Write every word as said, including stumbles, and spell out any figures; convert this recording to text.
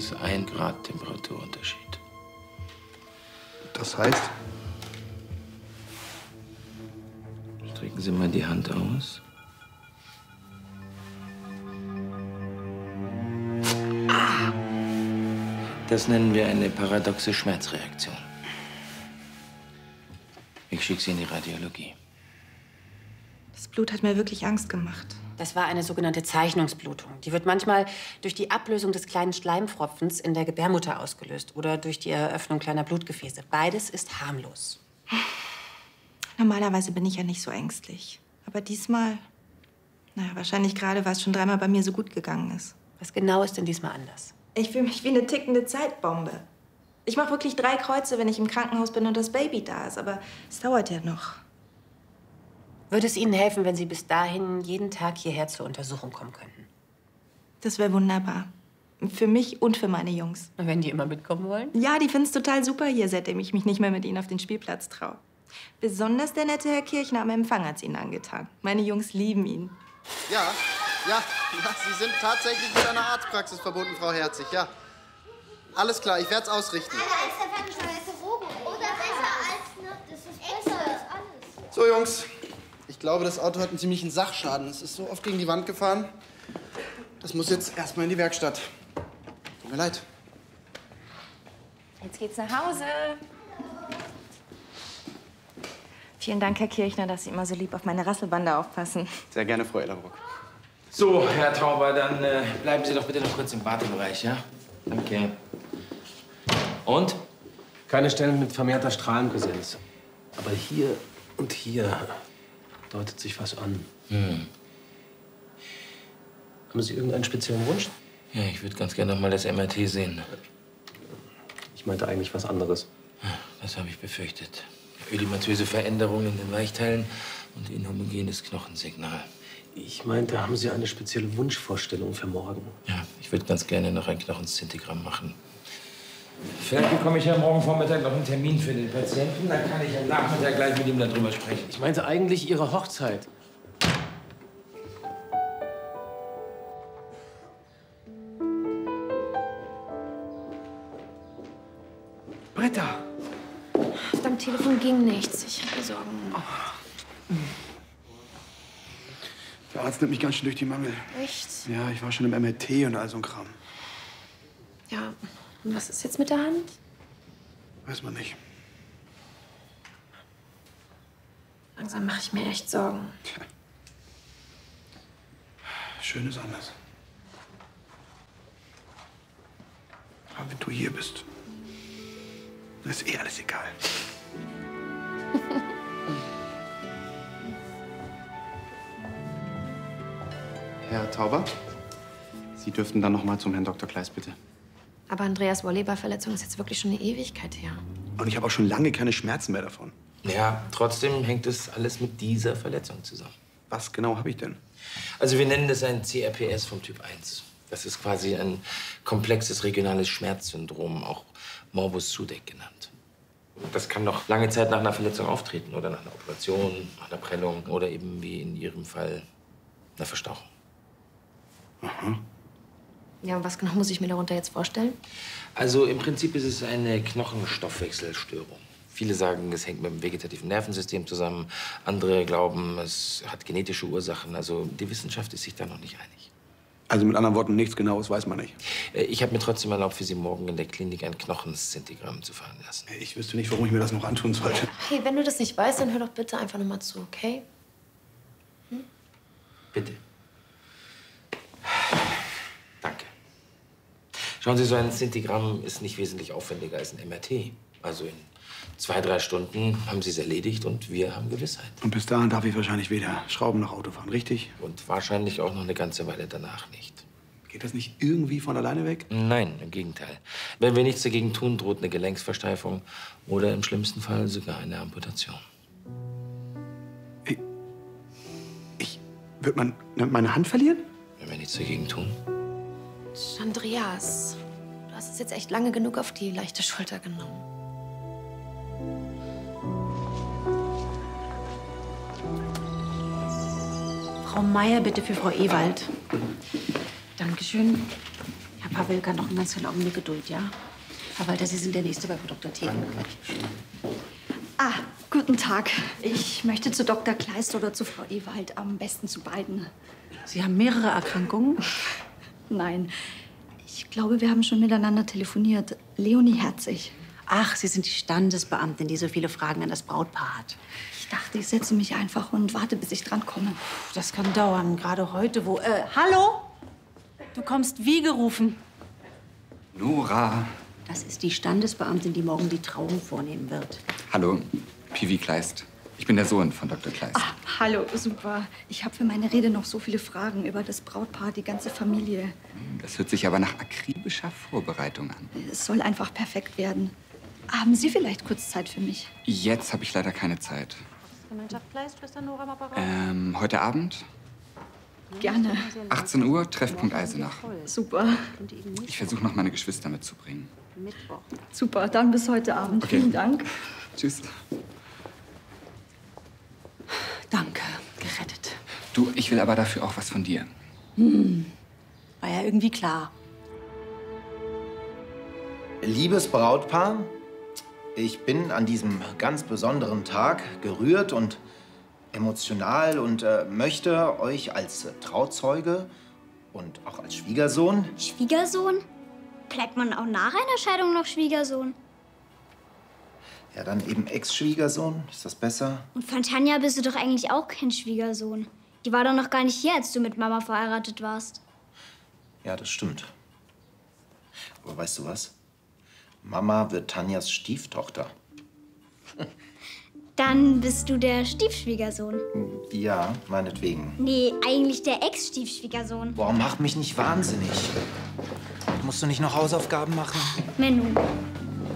ist ein Grad Temperaturunterschied. Das heißt? Strecken Sie mal die Hand aus. Das nennen wir eine paradoxe Schmerzreaktion. Ich schicke Sie in die Radiologie. Das Blut hat mir wirklich Angst gemacht. Das war eine sogenannte Zeichnungsblutung. Die wird manchmal durch die Ablösung des kleinen Schleimfropfens in der Gebärmutter ausgelöst oder durch die Eröffnung kleiner Blutgefäße. Beides ist harmlos. Normalerweise bin ich ja nicht so ängstlich. Aber diesmal, naja, wahrscheinlich gerade, weil es schon dreimal bei mir so gut gegangen ist. Was genau ist denn diesmal anders? Ich fühle mich wie eine tickende Zeitbombe. Ich mache wirklich drei Kreuze, wenn ich im Krankenhaus bin und das Baby da ist. Aber es dauert ja noch. Würde es Ihnen helfen, wenn Sie bis dahin jeden Tag hierher zur Untersuchung kommen könnten? Das wäre wunderbar. Für mich und für meine Jungs. Und wenn die immer mitkommen wollen? Ja, die finden es total super hier, seitdem ich mich nicht mehr mit ihnen auf den Spielplatz traue. Besonders der nette Herr Kirchner am Empfang hat's ihnen angetan. Meine Jungs lieben ihn. Ja, ja, ja, Sie sind tatsächlich mit einer Arztpraxis verbunden, Frau Herzig, ja. Alles klar, ich werde es ausrichten. Oder besser als ne, das ist besser als alles. So, Jungs. Ich glaube, das Auto hat einen ziemlichen Sachschaden. Es ist so oft gegen die Wand gefahren. Das muss jetzt erstmal in die Werkstatt. Tut mir leid. Jetzt geht's nach Hause. Vielen Dank, Herr Kirchner, dass Sie immer so lieb auf meine Rasselbande aufpassen. Sehr gerne, Frau Ellerbruck. So, Herr Tauber, dann äh, bleiben Sie doch bitte noch kurz im Wartebereich, ja? Danke. Und? Keine Stellen mit vermehrter Strahlenpräsenz. Aber hier und hier deutet sich was an. Hm. Haben Sie irgendeinen speziellen Wunsch? Ja, ich würde ganz gerne noch mal das M R T sehen. Ich meinte eigentlich was anderes. Das habe ich befürchtet. Ödematöse Veränderungen in den Weichteilen und inhomogenes Knochensignal. Ich meinte, haben Sie eine spezielle Wunschvorstellung für morgen? Ja, ich würde ganz gerne noch ein Knochenszintigramm machen. Vielleicht bekomme ich ja morgen Vormittag noch einen Termin für den Patienten. Dann kann ich am Nachmittag gleich mit ihm darüber sprechen. Ich meinte eigentlich Ihre Hochzeit. Britta! Auf deinem Telefon ging nichts. Ich habe Sorgen. Oh. Der Arzt nimmt mich ganz schön durch die Mangel. Echt? Ja, ich war schon im M R T und all so ein Kram. Ja, und was ist jetzt mit der Hand? Weiß man nicht. Langsam mache ich mir echt Sorgen. Tja. Schön ist anders. Aber wenn du hier bist, dann ist eh alles egal. Herr Tauber, Sie dürften dann noch mal zum Herrn Doktor Kleis, bitte. Aber Andreas Volleyballverletzung ist jetzt wirklich schon eine Ewigkeit her. Und ich habe auch schon lange keine Schmerzen mehr davon. Ja, trotzdem hängt das alles mit dieser Verletzung zusammen. Was genau habe ich denn? Also wir nennen das ein C R P S vom Typ eins. Das ist quasi ein komplexes regionales Schmerzsyndrom, auch Morbus Sudeck genannt. Das kann noch lange Zeit nach einer Verletzung auftreten oder nach einer Operation, nach einer Prellung oder eben wie in Ihrem Fall einer Verstauchung. Aha. Ja, und was genau muss ich mir darunter jetzt vorstellen? Also im Prinzip ist es eine Knochenstoffwechselstörung. Viele sagen, es hängt mit dem vegetativen Nervensystem zusammen. Andere glauben, es hat genetische Ursachen. Also die Wissenschaft ist sich da noch nicht einig. Also mit anderen Worten, nichts Genaues weiß man nicht. Ich habe mir trotzdem erlaubt, für Sie morgen in der Klinik ein Knochenszintigramm zu fahren lassen. Ich wüsste nicht, warum ich mir das noch antun sollte. Hey, wenn du das nicht weißt, dann hör doch bitte einfach noch mal zu, okay? Hm? Bitte. Danke. Schauen Sie, so ein Zintigramm ist nicht wesentlich aufwendiger als ein M R T. Also in zwei, drei Stunden haben Sie es erledigt und wir haben Gewissheit. Und bis dahin darf ich wahrscheinlich weder Schrauben noch Auto fahren, richtig? Und wahrscheinlich auch noch eine ganze Weile danach nicht. Geht das nicht irgendwie von alleine weg? Nein, im Gegenteil. Wenn wir nichts dagegen tun, droht eine Gelenksversteifung oder im schlimmsten Fall sogar eine Amputation. Ich, ich würde man, meine Hand verlieren? Wenn wir nichts dagegen tun? Andreas, du hast es jetzt echt lange genug auf die leichte Schulter genommen. Frau Meier, bitte für Frau Ewald. Dankeschön. Ja, Herr Pawelka, noch einen ganz kleinen Augenblick Geduld, ja? Herr Walter, Sie sind der Nächste bei Frau Doktor Thelen. Ah, guten Tag. Ich möchte zu Doktor Kleist oder zu Frau Ewald, am besten zu beiden. Sie haben mehrere Erkrankungen? Nein, ich glaube, wir haben schon miteinander telefoniert. Leonie Herzig. Ach, Sie sind die Standesbeamtin, die so viele Fragen an das Brautpaar hat. Ich dachte, ich setze mich einfach und warte, bis ich dran komme. Das kann dauern, gerade heute, wo... Äh, hallo? Du kommst wie gerufen. Nora. Das ist die Standesbeamtin, die morgen die Trauung vornehmen wird. Hallo, Piwi Kleist. Ich bin der Sohn von Doktor Kleist. Ah, hallo, super. Ich habe für meine Rede noch so viele Fragen über das Brautpaar, die ganze Familie. Das hört sich aber nach akribischer Vorbereitung an. Es soll einfach perfekt werden. Haben Sie vielleicht kurz Zeit für mich? Jetzt habe ich leider keine Zeit. Gemeinschaft Kleist, Schwester Nora am Apparat? Ähm, heute Abend? Gerne. achtzehn Uhr, Treffpunkt Eisenach. Super. Ich versuche noch meine Geschwister mitzubringen. Mittwoch. Super, dann bis heute Abend. Okay. Vielen Dank. Tschüss. Danke, gerettet. Du, ich will aber dafür auch was von dir. Hm. War ja irgendwie klar. Liebes Brautpaar, ich bin an diesem ganz besonderen Tag gerührt und emotional und äh, möchte euch als äh, Trauzeuge und auch als Schwiegersohn... Schwiegersohn? Bleibt man auch nach einer Scheidung noch Schwiegersohn? Ja, dann eben Ex-Schwiegersohn. Ist das besser? Und von Tanja bist du doch eigentlich auch kein Schwiegersohn. Die war doch noch gar nicht hier, als du mit Mama verheiratet warst. Ja, das stimmt. Aber weißt du was? Mama wird Tanjas Stieftochter. Dann bist du der Stiefschwiegersohn. Ja, meinetwegen. Nee, eigentlich der Ex-Stiefschwiegersohn. Boah, mach mich nicht wahnsinnig. Musst du nicht noch Hausaufgaben machen? Menno,